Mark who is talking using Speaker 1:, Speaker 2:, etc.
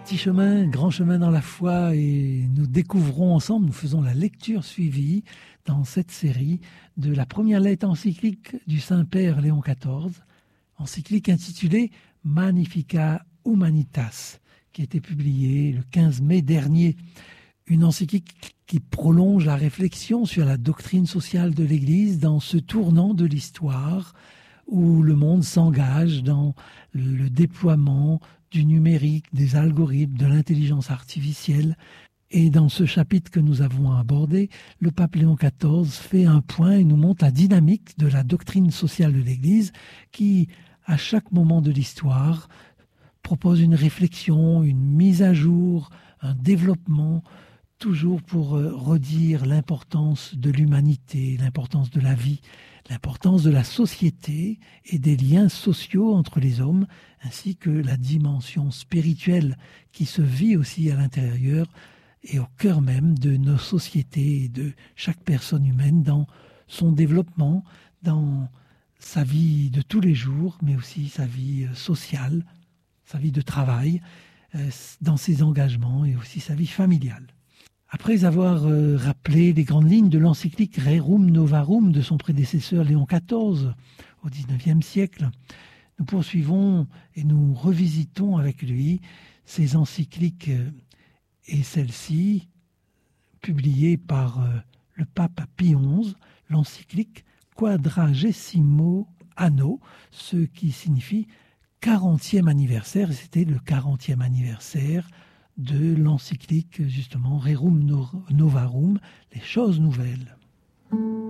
Speaker 1: Petit chemin, grand chemin dans la foi, et nous découvrons ensemble, nous faisons la lecture suivie dans cette série de la première lettre encyclique du Saint-Père Léon XIV, encyclique intitulée Magnificat Humanitas, qui a été publiée le 15 mai dernier. Une encyclique qui prolonge la réflexion sur la doctrine sociale de l'Église dans ce tournant de l'histoire où le monde s'engage dans le déploiement du numérique, des algorithmes, de l'intelligence artificielle. Et dans ce chapitre que nous avons abordé, le pape Léon XIV fait un point et nous montre la dynamique de la doctrine sociale de l'Église qui, à chaque moment de l'histoire, propose une réflexion, une mise à jour, un développement, toujours pour redire l'importance de l'humanité, l'importance de la vie, l'importance de la société et des liens sociaux entre les hommes, ainsi que la dimension spirituelle qui se vit aussi à l'intérieur et au cœur même de nos sociétés et de chaque personne humaine dans son développement, dans sa vie de tous les jours, mais aussi sa vie sociale, sa vie de travail, dans ses engagements et aussi sa vie familiale. Après avoir rappelé les grandes lignes de l'encyclique Rerum Novarum de son prédécesseur Léon XIV au XIXe siècle, nous poursuivons et nous revisitons avec lui ces encycliques et celle-ci, publiée par le pape Pie XI, l'encyclique Quadragesimo Anno, ce qui signifie 40e anniversaire, et c'était le 40e anniversaire de l'encyclique, justement, Rerum Novarum, les choses nouvelles.